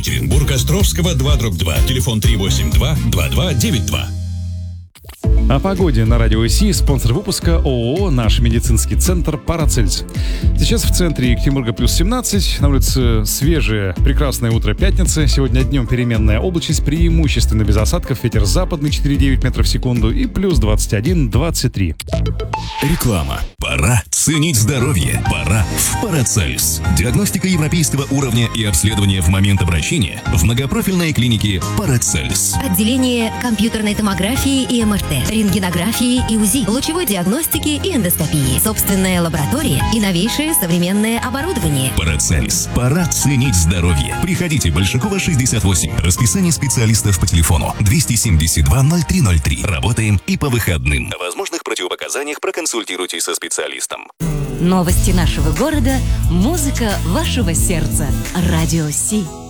Екатеринбург, Островского, 2/2. Телефон 382-2292. О погоде на Радио Си. Спонсор выпуска ООО «Наш медицинский центр Парацельс». Сейчас в центре Екатеринбурга плюс 17. На улице свежее, прекрасное утро пятницы. Сегодня днем переменная облачность, преимущественно без осадков. Ветер западный 4,9 метров в секунду и плюс 21-23. Реклама. Пора ценить здоровье. Пора в Парацельс. Диагностика европейского уровня и обследование в момент обращения в многопрофильной клинике Парацельс. Отделение компьютерной томографии и МРТ, рентгенографии и УЗИ, лучевой диагностики и эндоскопии, собственная лаборатория и новейшее современное оборудование. Парацельс. Пора ценить здоровье. Приходите, Большакова, 68. Расписание специалистов по телефону 272-0303. Работаем и по выходным. О возможных противопоказаниях проконсультируйтесь со специалистом. Новости нашего города, музыка вашего сердца. Радио Си.